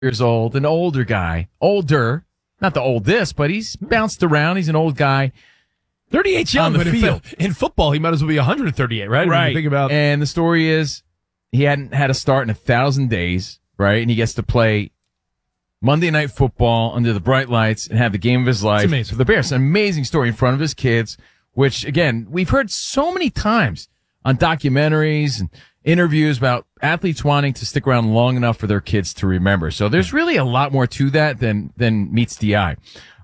years old, an older guy, not the oldest, but he's bounced around. He's an old guy. 38's young, but in football, he might as well be 138, right? Right. When you think about. And the story is he hadn't had a start in 1,000 days, right? And he gets to play Monday Night Football under the bright lights and have the game of his life for the Bears. An amazing story in front of his kids, which, again, we've heard so many times on documentaries and interviews about athletes wanting to stick around long enough for their kids to remember. So there's really a lot more to that than meets the eye.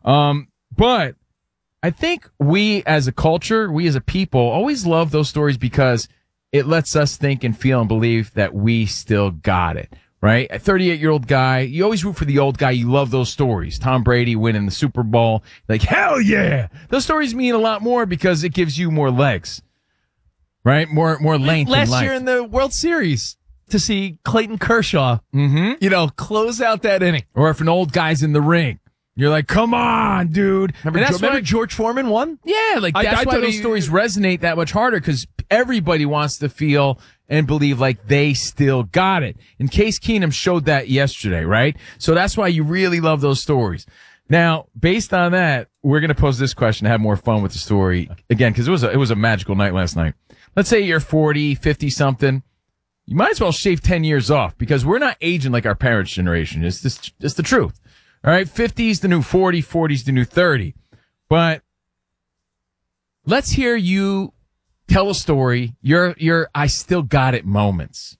But I think we as a culture, we as a people always love those stories because it lets us think and feel and believe that we still got it. Right? A 38-year-old guy, you always root for the old guy. You love those stories. Tom Brady winning the Super Bowl. Like, hell yeah! Those stories mean a lot more because it gives you more legs. Right? More length in life. Last year in the World Series, to see Clayton Kershaw, close out that inning. Or if an old guy's in the ring, you're like, come on, dude. Remember George Foreman won? Yeah, like that's why those stories resonate that much harder because everybody wants to feel and believe like they still got it. And Case Keenum showed that yesterday, right? So that's why you really love those stories. Now, based on that, we're going to pose this question to have more fun with the story again, because it was a magical night last night. Let's say you're 40, 50 something. You might as well shave 10 years off because we're not aging like our parents' generation. It's the truth. All right. 50's the new 40, 40's the new 30. But let's hear you tell a story. Your I still got it moments.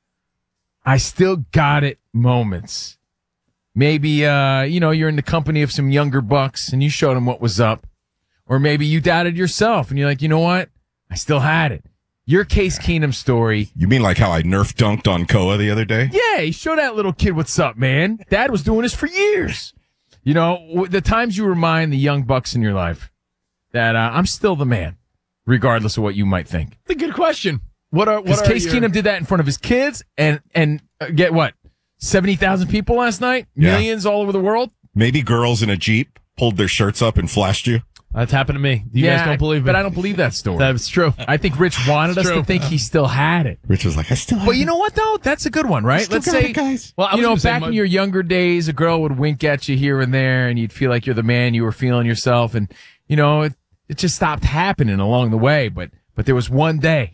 I still got it moments. Maybe, you're in the company of some younger bucks and you showed them what was up. Or maybe you doubted yourself and you're like, you know what? I still had it. Your Case Keenum story. You mean like how I nerf dunked on Koa the other day? Yeah, he showed that little kid what's up, man. Dad was doing this for years. You know, the times you remind the young bucks in your life that I'm still the man, regardless of what you might think. That's a good question. Because Case Keenum did that in front of his kids and get what? 70,000 people last night? Yeah. Millions all over the world? Maybe girls in a Jeep pulled their shirts up and flashed you. That's happened to me. You guys don't believe me. But I don't believe that story. That's true. I think Rich wanted us to think he still had it. Rich was like, I still have it. But you know what, though? That's a good one, right? Let's say, it, guys. Well, back in your younger days, a girl would wink at you here and there, and you'd feel like you're the man you were feeling yourself. And, it just stopped happening along the way. But there was one day.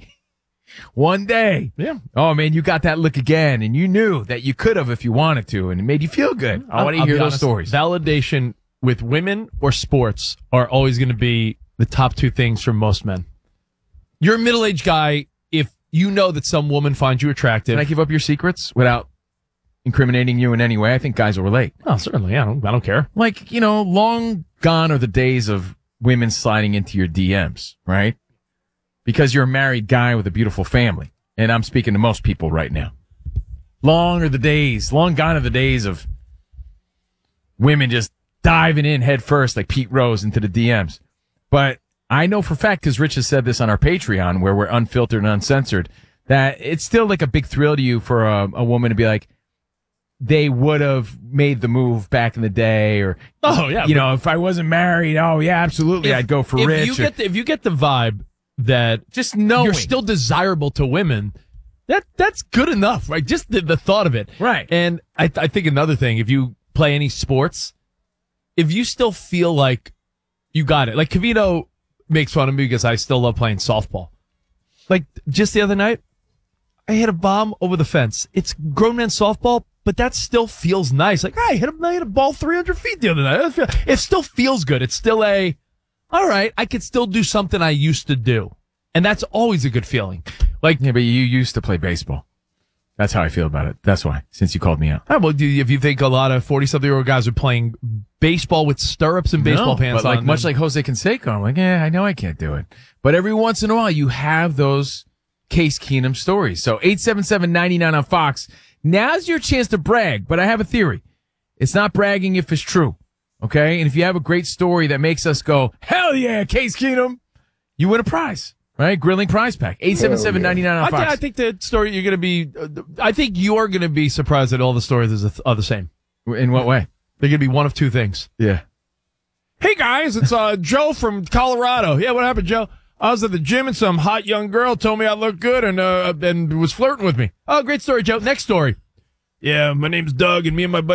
Yeah. Oh, man, you got that look again, and you knew that you could have if you wanted to, and it made you feel good. I want to hear those stories. Validation with women or sports are always going to be the top two things for most men. You're a middle-aged guy if you know that some woman finds you attractive. Can I give up your secrets without incriminating you in any way? I think guys will relate. Oh, certainly. I don't care. Like, long gone are the days of women sliding into your DMs, right? Because you're a married guy with a beautiful family. And I'm speaking to most people right now. Long gone are the days of women just diving in head first like Pete Rose into the DMs. But I know for a fact, because Rich has said this on our Patreon, where we're unfiltered and uncensored, that it's still like a big thrill to you for a woman to be like, they would have made the move back in the day, or if I wasn't married, absolutely, I'd go for Rich. If you get the vibe that just knowing you're still desirable to women, that's good enough, right? Just the thought of it, right? And I think another thing, if you play any sports, if you still feel like you got it. Like, Cavito makes fun of me because I still love playing softball. Like, just the other night, I hit a bomb over the fence. It's grown man softball, but that still feels nice. Like, I hit a ball 300 feet the other night. It still feels good. It's still all right, I could still do something I used to do. And that's always a good feeling. Like, yeah, but you used to play baseball. That's how I feel about it. That's why, since you called me out. Well, if you think a lot of 40-something-year-old guys are playing baseball with stirrups and baseball pants but on. Much like Jose Canseco, I'm like, I know I can't do it. But every once in a while, you have those Case Keenum stories. So 877-99 on Fox. Now's your chance to brag, but I have a theory. It's not bragging if it's true, okay? And if you have a great story that makes us go, hell yeah, Case Keenum, you win a prize. Right? Grilling prize pack. 877-99 on Fox. I think the story you're going to be, I think you're going to be surprised that all the stories are the same. In what way? They're going to be one of two things. Yeah. Hey guys, it's Joe from Colorado. Yeah, what happened, Joe? I was at the gym and some hot young girl told me I looked good and was flirting with me. Oh, great story, Joe. Next story. Yeah, my name's Doug, and me and my buddy